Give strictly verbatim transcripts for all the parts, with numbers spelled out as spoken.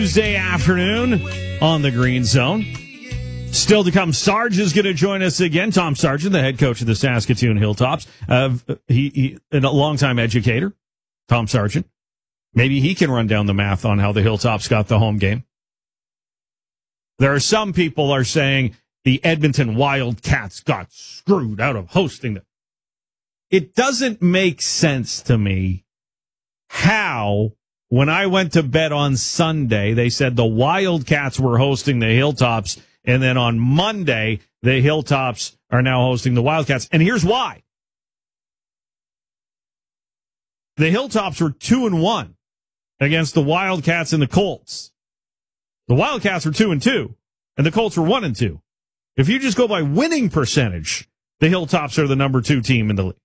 Tuesday afternoon on the Green Zone. Still to come, Sarge is going to join us again. Tom Sargent, the head coach of the Saskatoon Hilltops. Uh, he, he a longtime educator, Tom Sargent. Maybe he can run down the math on how the Hilltops got the home game. There are some people are saying the Edmonton Wildcats got screwed out of hosting them. It doesn't make sense to me how, when I went to bed on Sunday, they said the Wildcats were hosting the Hilltops, and then on Monday, the Hilltops are now hosting the Wildcats. And here's why. The Hilltops were two and one against the Wildcats and the Colts. The Wildcats were two and two, and the Colts were one and two. If you just go by winning percentage, the Hilltops are the number two team in the league.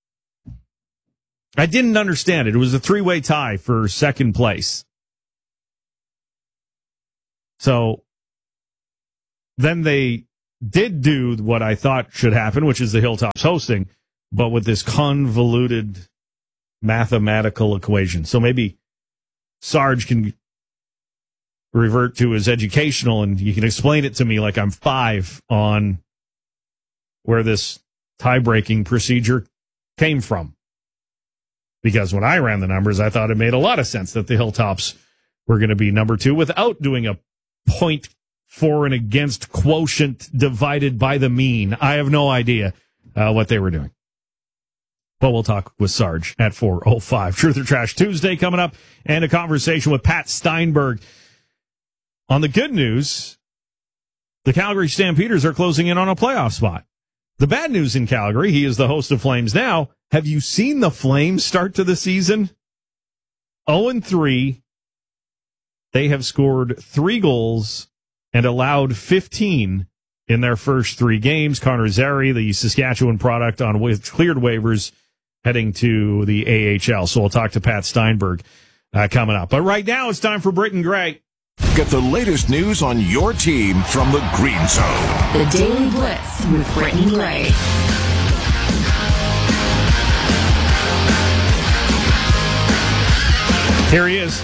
I didn't understand it. It was a three-way tie for second place. So then they did do what I thought should happen, which is the Hilltops hosting, but with this convoluted mathematical equation. So maybe Sarge can revert to his educational, and you can explain it to me like I'm five on where this tie-breaking procedure came from. Because when I ran the numbers, I thought it made a lot of sense that the Hilltops were going to be number two without doing a point for and against quotient divided by the mean. I have no idea uh, what they were doing. But we'll talk with Sarge at four oh five. Truth or Trash Tuesday coming up, and a conversation with Pat Steinberg. On the good news, the Calgary Stampeders are closing in on a playoff spot. The bad news in Calgary, he is the host of Flames Now. Have you seen the Flames start to the season? oh and three. They have scored three goals and allowed fifteen in their first three games. Connor Zary, the Saskatchewan product, on with cleared waivers, heading to the A H L. So we'll talk to Pat Steinberg uh, coming up. But right now, it's time for Britton Gray. Get the latest news on your team from the Green Zone. The Daily Blitz with Britton Gray. Here he is.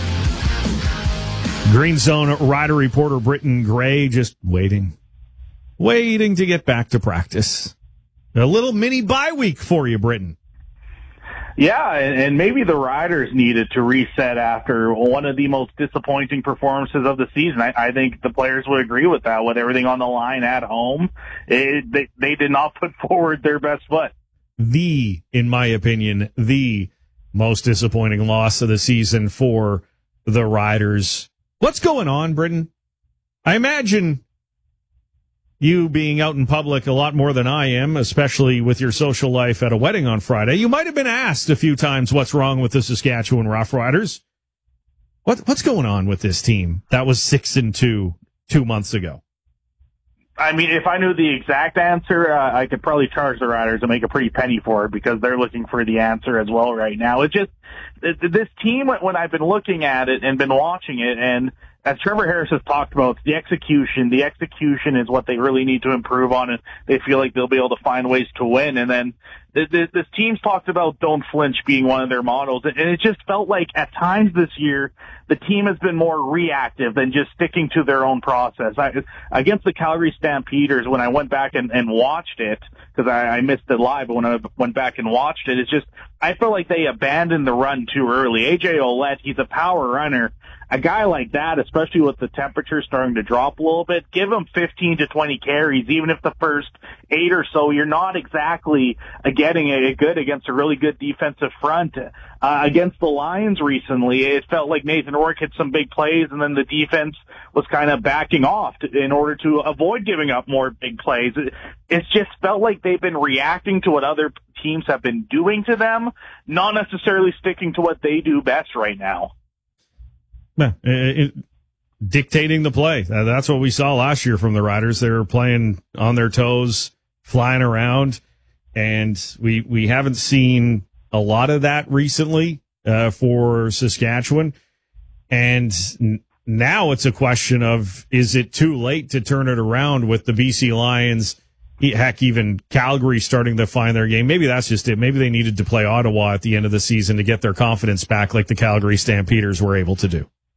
Green Zone rider reporter Britton Gray, just waiting. Waiting to get back to practice. A little mini bye week for you, Britton. Yeah, and maybe the Riders needed to reset after one of the most disappointing performances of the season. I, I think the players would agree with that. With everything on the line at home, it, they, they did not put forward their best foot. The, in my opinion, the most disappointing loss of the season for the Riders. What's going on, Britton? I imagine you being out in public a lot more than I am, especially with your social life at a wedding on Friday. You might have been asked a few times what's wrong with the Saskatchewan Roughriders. What, what's going on with this team that was six and two two months ago? I mean, if I knew the exact answer, uh, I could probably charge the Riders and make a pretty penny for it, because they're looking for the answer as well right now. It's just, this team, when I've been looking at it and been watching it, and as Trevor Harris has talked about, the execution, the execution is what they really need to improve on, and they feel like they'll be able to find ways to win. And then this, this team's talked about don't flinch being one of their models, and it just felt like at times this year, the team has been more reactive than just sticking to their own process. I, against the Calgary Stampeders, when I went back and, and watched it, because I, I missed it live, but when I went back and watched it, it's just, I feel like they abandoned the run too early. A J Ouellette, he's a power runner. A guy like that, especially with the temperature starting to drop a little bit, give him fifteen to twenty carries, even if the first eight or so, you're not exactly getting it good against a really good defensive front. Uh, against the Lions recently, it felt like Nathan Rourke hit some big plays, and then the defense was kind of backing off to, in order to avoid giving up more big plays. It, it's just felt like they've been reacting to what other teams have been doing to them, not necessarily sticking to what they do best right now. Yeah, it, it, dictating the play. Uh, that's what we saw last year from the Riders. They were playing on their toes, flying around, and we we haven't seen a lot of that recently uh, for Saskatchewan. And n- now it's a question of, is it too late to turn it around with the B C Lions, heck, even Calgary starting to find their game? Maybe that's just it. Maybe they needed to play Ottawa at the end of the season to get their confidence back like the Calgary Stampeders were able to do.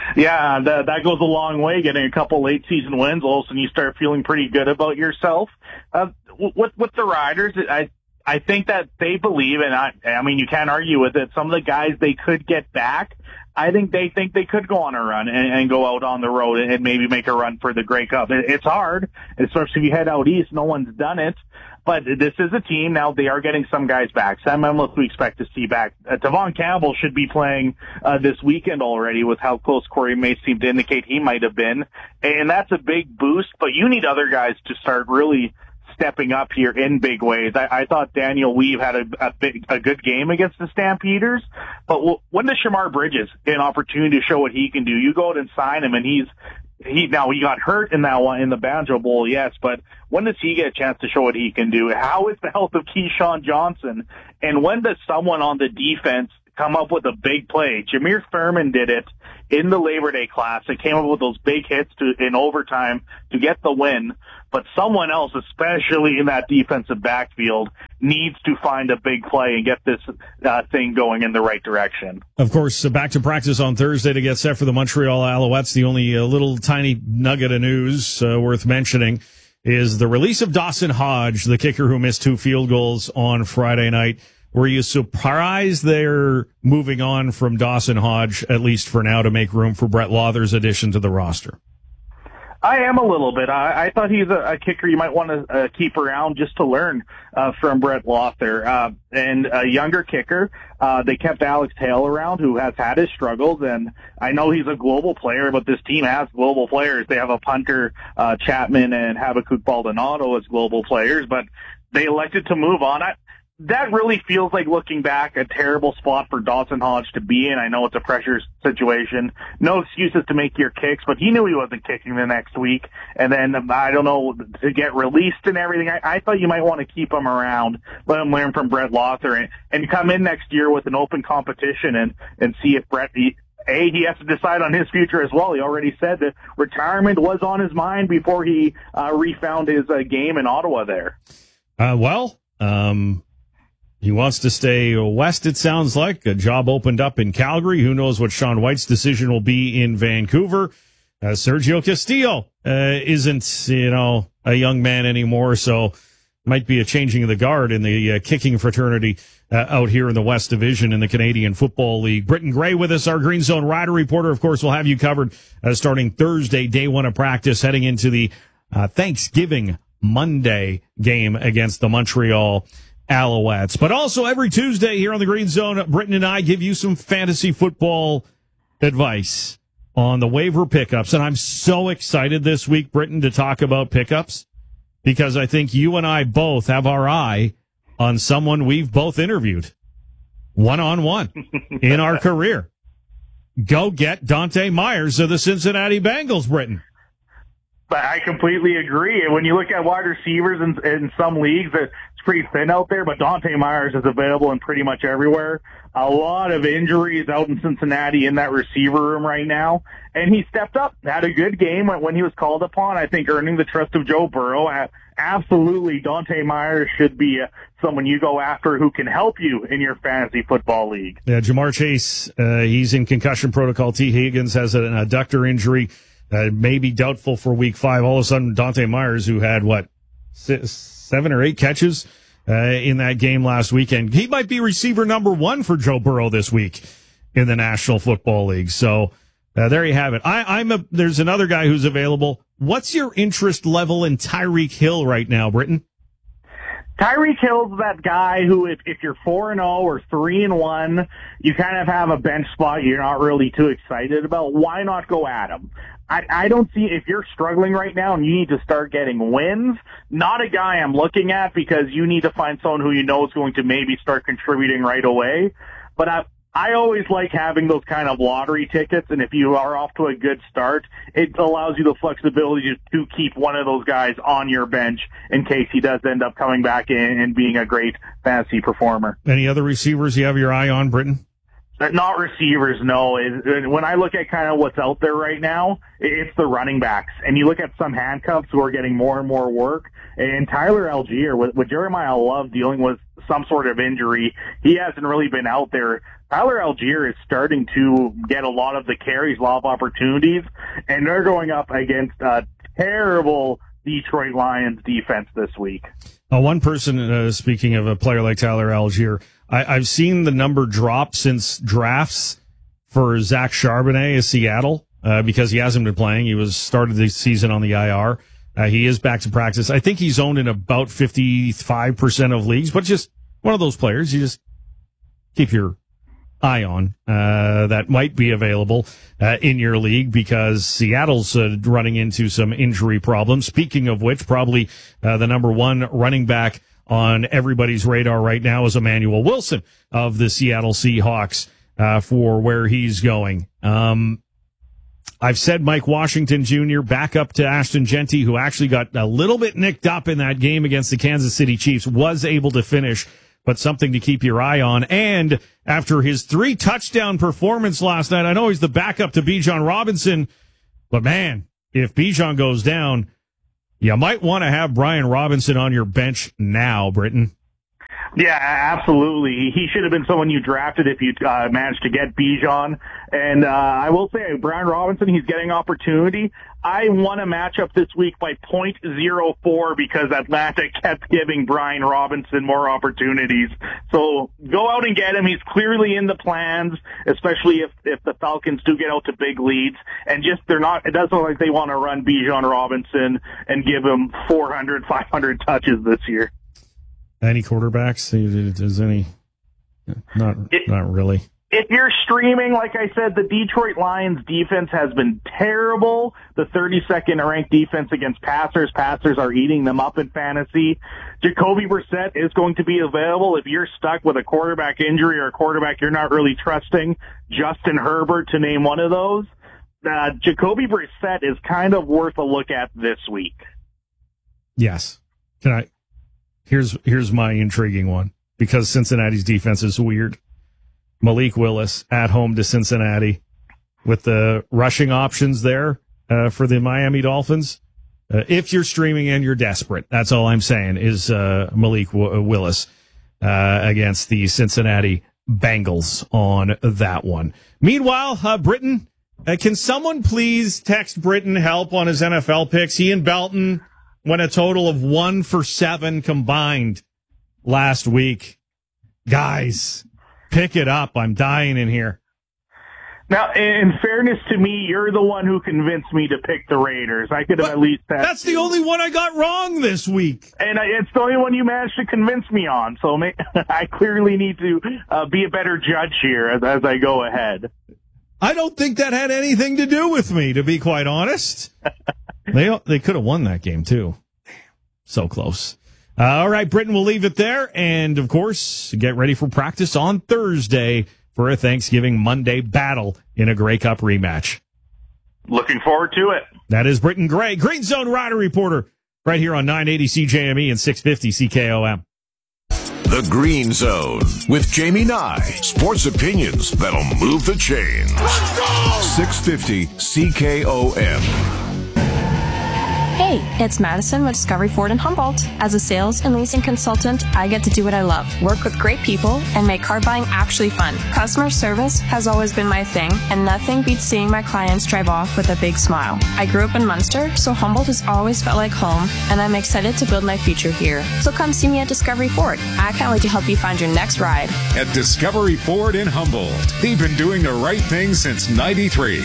Yeah, that, that goes a long way. Getting a couple late season wins, all of a sudden you start feeling pretty good about yourself. Uh, with with the Riders, I I think that they believe, and I I mean you can't argue with it. Some of the guys they could get back. I think they think they could go on a run and, and go out on the road and maybe make a run for the Grey Cup. It, it's hard, especially if you head out east. No one's done it. But this is a team now. They are getting some guys back. Sam Emlis we expect to see back. Uh, Devon Campbell should be playing uh, this weekend already with how close Corey Mace seemed to indicate he might have been. And that's a big boost. But you need other guys to start really stepping up here in big ways. I, I thought Daniel Weave had a, a, big, a good game against the Stampeders. But when does Shamar Bridges get an opportunity to show what he can do? You go out and sign him, and he's He now he got hurt in that one in the Banjo Bowl, yes, but when does he get a chance to show what he can do? How is the health of Keyshawn Johnson? And when does someone on the defense come up with a big play? Jameer Thurman did it in the Labor Day Classic, came up with those big hits to, in overtime to get the win. But someone else, especially in that defensive backfield, needs to find a big play and get this uh, thing going in the right direction. Of course, uh, back to practice on Thursday to get set for the Montreal Alouettes. The only uh, little tiny nugget of news uh, worth mentioning is the release of Dawson Hodge, the kicker who missed two field goals on Friday night. Were you surprised they're moving on from Dawson Hodge, at least for now, to make room for Brett Lauther's addition to the roster? I am a little bit. I, I thought he's a, a kicker you might want to uh, keep around just to learn uh, from Brett Lauther. Uh, and a younger kicker, uh, they kept Alex Hale around, who has had his struggles. And I know he's a global player, but this team has global players. They have a punter, uh, Chapman, and Habakkuk Baldonado as global players, but they elected to move on. I, That really feels like, looking back, a terrible spot for Dawson Hodge to be in. I know it's a pressure situation. No excuses to make your kicks, but he knew he wasn't kicking the next week. And then, I don't know, to get released and everything, I, I thought you might want to keep him around, let him learn from Brett Lauther, and, and come in next year with an open competition and, and see if Brett... He, A, he has to decide on his future as well. He already said that retirement was on his mind before he uh, refound his uh, game in Ottawa there. Uh, well, um... he wants to stay west, it sounds like. A job opened up in Calgary. Who knows what Sean White's decision will be in Vancouver. Uh, Sergio Castillo uh, isn't, you know, a young man anymore, so might be a changing of the guard in the uh, kicking fraternity uh, out here in the West Division in the Canadian Football League. Britton Gray with us, our Green Zone Rider reporter. Of course, we'll have you covered uh, starting Thursday, day one of practice, heading into the uh, Thanksgiving Monday game against the Montreal Alouettes. But also every Tuesday here on the Green Zone, Britton and I give you some fantasy football advice on the waiver pickups. And I'm so excited this week, Britton, to talk about pickups, because I think you and I both have our eye on someone we've both interviewed one-on-one in our career. Go get Dante Myers of the Cincinnati Bengals, Britton. But I completely agree. And when you look at wide receivers in, in some leagues, it's pretty thin out there, but Dante Myers is available in pretty much everywhere. A lot of injuries out in Cincinnati in that receiver room right now. And he stepped up, had a good game when he was called upon, I think earning the trust of Joe Burrow. Absolutely, Dante Myers should be someone you go after who can help you in your fantasy football league. Yeah, Jamar Chase, uh, he's in concussion protocol. T. Higgins has an adductor injury. Uh, maybe doubtful for week five. All of a sudden, Dante Myers, who had, what, six, seven or eight catches uh, in that game last weekend, he might be receiver number one for Joe Burrow this week in the National Football League. So uh, there you have it. I, I'm a, there's another guy who's available. What's your interest level in Tyreek Hill right now, Britton? Tyreek Hill's that guy who, if, if you're four and oh or three and one, you kind of have a bench spot you're not really too excited about. Why not go at him? I, I don't see, if you're struggling right now and you need to start getting wins, not a guy I'm looking at, because you need to find someone who you know is going to maybe start contributing right away. But I, I always like having those kind of lottery tickets, and if you are off to a good start, it allows you the flexibility to keep one of those guys on your bench in case he does end up coming back in and being a great fantasy performer. Any other receivers you have your eye on, Britton? Not receivers, no. When I look at kind of what's out there right now, it's the running backs. And you look at some handcuffs who are getting more and more work. And Tyler Algier, with, with Jeremiah Love dealing with some sort of injury, he hasn't really been out there. Tyler Algier is starting to get a lot of the carries, a lot of opportunities, and they're going up against a terrible Detroit Lions defense this week. Uh, one person, uh, speaking of a player like Tyler Algier, I, I've seen the number drop since drafts for Zach Charbonnet of Seattle uh, because he hasn't been playing. He was started the season on the I R. Uh, he is back to practice. I think he's owned in about fifty-five percent of leagues, but just one of those players you just keep your eye on uh, that might be available uh, in your league because Seattle's uh, running into some injury problems. Speaking of which, probably uh, the number one running back on everybody's radar right now is Emmanuel Wilson of the Seattle Seahawks uh, for where he's going. Um, I've said Mike Washington Junior back up to Ashton Genty, who actually got a little bit nicked up in that game against the Kansas City Chiefs, was able to finish, but something to keep your eye on. And after his three touchdown performance last night, I know he's the backup to Bijan Robinson, but man, if Bijan goes down, you might want to have Brian Robinson on your bench now, Britton. Yeah, absolutely. He should have been someone you drafted if you uh, managed to get Bijan. And uh, I will say, Brian Robinson, he's getting opportunity. I won a matchup this week by point zero four because Atlanta kept giving Brian Robinson more opportunities. So go out and get him. He's clearly in the plans, especially if, if the Falcons do get out to big leads. And just they're not, it doesn't look like they want to run Bijan Robinson and give him four hundred, five hundred touches this year. Any quarterbacks? Is any? Not, it, not really. If you're streaming, like I said, the Detroit Lions defense has been terrible. The thirty-second ranked defense against passers. Passers are eating them up in fantasy. Jacoby Brissett is going to be available. If you're stuck with a quarterback injury or a quarterback you're not really trusting, Justin Herbert to name one of those, uh, Jacoby Brissett is kind of worth a look at this week. Yes. Can I? Here's here's my intriguing one because Cincinnati's defense is weird. Malik Willis at home to Cincinnati with the rushing options there uh, for the Miami Dolphins. Uh, if you're streaming and you're desperate, that's all I'm saying is uh, Malik w- Willis uh, against the Cincinnati Bengals on that one. Meanwhile, uh, Britton, uh, can someone please text Britton help on his N F L picks? He and Belton went a total of one for seven combined last week. Guys, pick it up. I'm dying in here. Now, in fairness to me, you're the one who convinced me to pick the Raiders. I could have but at least... That's the only one I got wrong this week. And it's the only one you managed to convince me on. So I clearly need to uh, be a better judge here as, as I go ahead. I don't think that had anything to do with me, to be quite honest. They they could have won that game, too. So close. Uh, all right, Britton, we'll leave it there. And, of course, get ready for practice on Thursday for a Thanksgiving Monday battle in a Grey Cup rematch. Looking forward to it. That is Britton Gray, Green Zone Rider Reporter, right here on nine eighty C J M E and six fifty C K O M. The Green Zone with Jamie Nye. Sports opinions that'll move the chains. Let's go! six fifty C K O M. Hey, it's Madison with Discovery Ford in Humboldt. As a sales and leasing consultant, I get to do what I love, work with great people, and make car buying actually fun. Customer service has always been my thing, and nothing beats seeing my clients drive off with a big smile. I grew up in Munster, so Humboldt has always felt like home, and I'm excited to build my future here. So come see me at Discovery Ford. I can't wait to help you find your next ride. At Discovery Ford in Humboldt, they've been doing the right thing since ninety-three.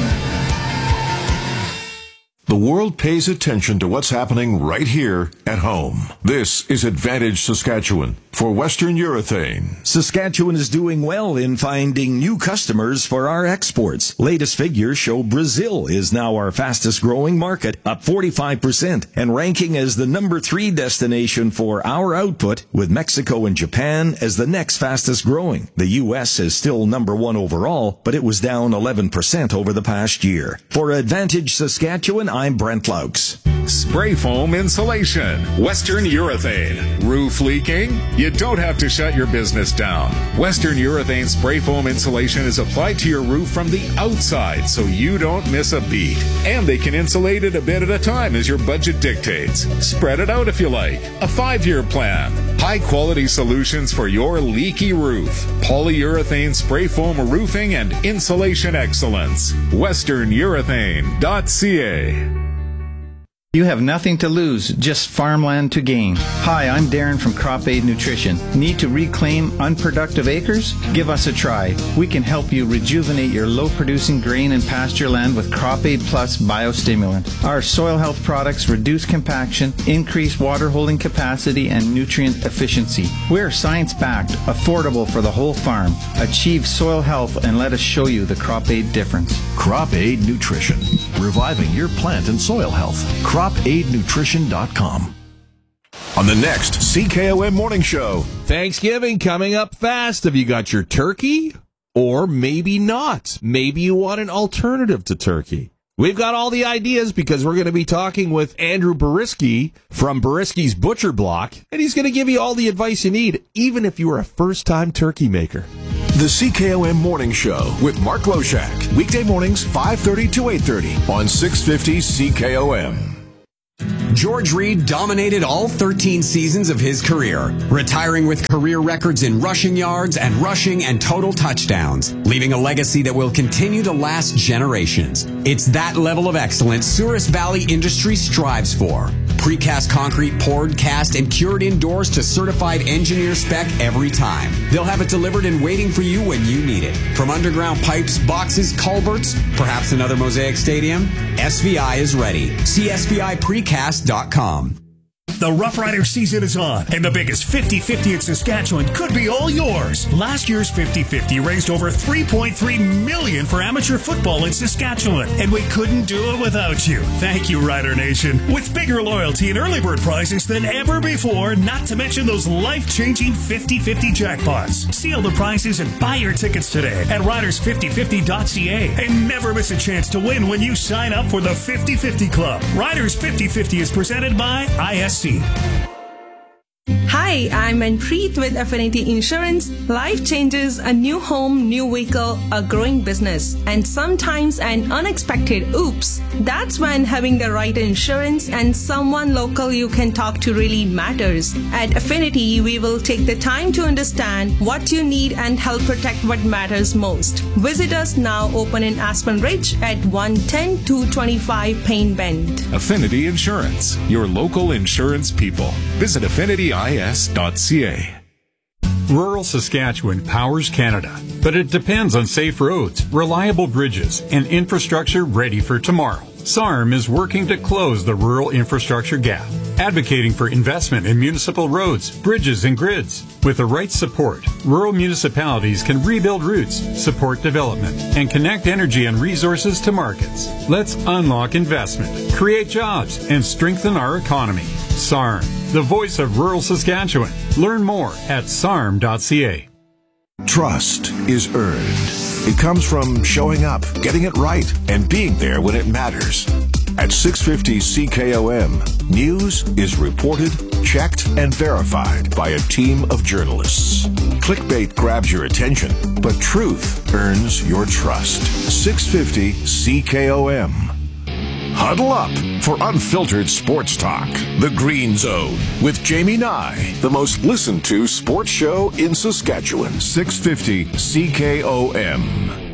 The world pays attention to what's happening right here at home. This is Advantage Saskatchewan for Western Urethane. Saskatchewan is doing well in finding new customers for our exports. Latest figures show Brazil is now our fastest growing market, up forty-five percent, and ranking as the number three destination for our output, with Mexico and Japan as the next fastest growing. The U S is still number one overall, but it was down eleven percent over the past year. For Advantage Saskatchewan, I'm Brent Laux. spray foam insulation, Western Urethane. Roof leaking? You don't have to shut your business down. Western Urethane spray foam insulation is applied to your roof from the outside so you don't miss a beat. And they can insulate it a bit at a time as your budget dictates. Spread it out if you like. A five-year plan. High-quality solutions for your leaky roof. Polyurethane spray foam roofing and insulation excellence. western urethane dot c a. You have nothing to lose, just farmland to gain. Hi, I'm Darren from Crop Aid Nutrition. Need to reclaim unproductive acres? Give us a try. We can help you rejuvenate your low-producing grain and pasture land with Crop Aid Plus biostimulant. Our soil health products reduce compaction, increase water holding capacity, and nutrient efficiency. We're science-backed, affordable for the whole farm. Achieve soil health and let us show you the Crop Aid difference. Crop Aid Nutrition, reviving your plant and soil health. crop aid nutrition dot com. On the next C K O M Morning Show. Thanksgiving coming up fast. Have you got your turkey? Or maybe not. Maybe you want an alternative to turkey. We've got all the ideas because we're going to be talking with Andrew Boriski from Boriski's Butcher Block, and he's going to give you all the advice you need, even if you are a first-time turkey maker. The C K O M Morning Show with Mark Loshak. Weekday mornings, five thirty to eight thirty on six fifty C K O M. George Reed dominated all thirteen seasons of his career, retiring with career records in rushing yards and rushing and total touchdowns, leaving a legacy that will continue to last generations. It's that level of excellence Souris Valley Industries strives for. Precast concrete poured, cast, and cured indoors to certified engineer spec every time. They'll have it delivered and waiting for you when you need it. From underground pipes, boxes, culverts, perhaps another Mosaic Stadium, S V I is ready. See S V I precast dot com. The Rough Rider season is on, and the biggest fifty fifty in Saskatchewan could be all yours. Last year's fifty fifty raised over three point three million dollars for amateur football in Saskatchewan, and we couldn't do it without you. Thank you, Rider Nation. With bigger loyalty and early bird prizes than ever before, not to mention those life-changing fifty fifty jackpots. Seal the prizes and buy your tickets today at riders fifty fifty dot c a, and never miss a chance to win when you sign up for the fifty fifty Club. Riders fifty fifty is presented by I S C. Hi, I'm Manpreet with Affinity Insurance. Life changes, a new home, new vehicle, a growing business, and sometimes an unexpected oops. That's when having the right insurance and someone local you can talk to really matters. At Affinity, we will take the time to understand what you need and help protect what matters most. Visit us now, open in Aspen Ridge at one ten two twenty-five Payne Bend. Affinity Insurance, your local insurance people. Visit affinity I S dot c a. Rural Saskatchewan powers Canada, but it depends on safe roads, reliable bridges, and infrastructure ready for tomorrow. S A R M is working to close the rural infrastructure gap, advocating for investment in municipal roads, bridges, and grids. With the right support, rural municipalities can rebuild routes, support development, and connect energy and resources to markets. Let's unlock investment, create jobs, and strengthen our economy. S A R M, the voice of rural Saskatchewan. Learn more at S A R M dot c a. Trust is earned. It comes from showing up, getting it right, and being there when it matters. At six fifty C K O M, news is reported, checked, and verified by a team of journalists. Clickbait grabs your attention, but truth earns your trust. six fifty C K O M. Huddle up for unfiltered sports talk. The Green Zone with Jamie Nye, the most listened to sports show in Saskatchewan. six fifty C K O M.